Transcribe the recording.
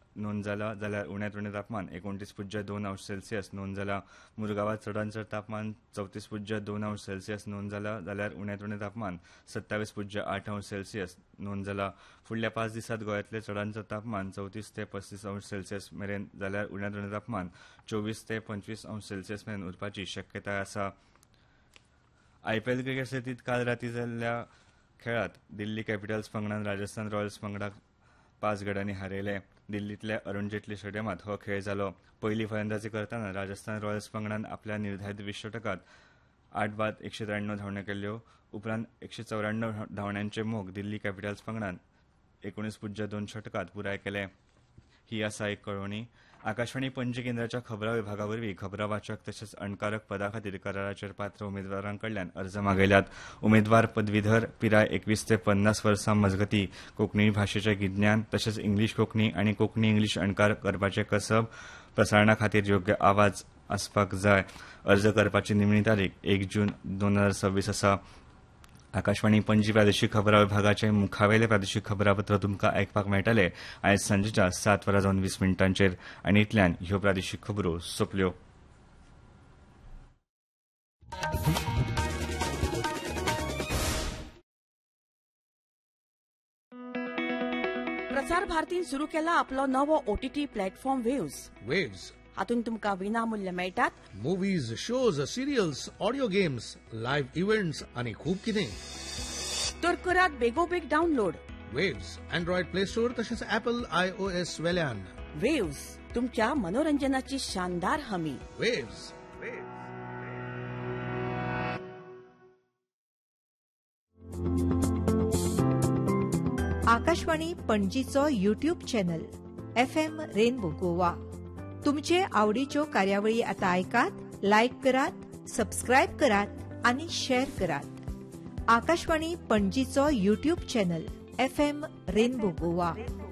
नोंद जाला जाल्यार उण्यांत उणें तापमान 29.2 अंश सेल्सियस नोंद जाला. मुरगांवात चडांत चड तापमान 34.2 अंश सेल्सियस नोंद जाला जाल्यार उण्यांत उणें तापमान 27.8 अंश सेल्सियस नोंद जाला. फुडल्या 5 दिसांत गोंयांतलें चडांत चड तापमान 34 ते 35 अंश सेल्सियस मेरेन जाल्यार उण्यांत उणें तापमान 24 ते 25 अंश सेल्सियस मेरेन उरपाची शक्यताय आसा. आयपीएल क्रिकेट सर्तींत काल रातीं जाल्ल्या खेळांत दिल्ली कॅपिटल्स पंगडान राजस्थान रॉयल्स पंगडाक 5 गड्यांनी हारयले. दिल्लींतल्या अरुण जेटली स्टेडियमांत हो खेळ जालो. पयली फलंदाजी करतना राजस्थान रॉयल्स पंगडान आपल्या निर्धारीत 20 षटकांत 8 बाद 193 धांवड्यो केल्यो. उपरांत 194 धांवड्यांचे मोग दिल्ली कॅपिटल्स पंगडान 19.2 षटकांत पुराय केले. ही आसा एक कळोवणी. आकाशवाणी पणजी केंद्राच्या खबरां विभागा वरवीं खबरां वाचक तशेंच अणकारक पदा खातीर कराराचेर पात्र उमेदवारांकडल्यान अर्ज मागयल्यात. उमेदवार पदवीधर पिराय 21 ते 50 वर्सां मजगतीं कोंकणी भाशेचें गिन्यान तशेंच इंग्लीश कोंकणी आनी कोंकणी इंग्लीश अणकार करपाचें कसब प्रसारणा खातीर योग्य आवाज आसपाक जाय. अर्ज करपाची निमणी तारीख 1 जून 2026 आसा. आकाशवाणी पणजी प्रादेशीक खबरां विभागाचे मुखावेले प्रादेशीक खबरापत्र तुमकां आयकपाक मेळटले आयज सांजेच्या 7:20 आनी इतल्यान ह्यो प्रादेशीक खबरो सोंपल्यो. प्रसार भारतीन सुरू केला आपलो नवो ओटीटी प्लॅटफॉर्म वेव्स हातून तुमकां विनामूल्य मेळटात movies, shows, serials, audio games, live events आणि खूप कितें. तर करात बेगोबेग download. Waves Android play store तसेच ऍपल iOS वेल्यान. वेव्स तुमच्या मनोरंजनाची शानदार हमी. Waves Akashvani पणजीचो YouTube channel FM rainbow Goa. तुमचे आवडीच्यो कार्यावळी आता ऐकात, लाईक करात, सबस्क्राईब करात आणि शेअर करात. Akashvani पणजीचो YouTube channel FM rainbow Goa.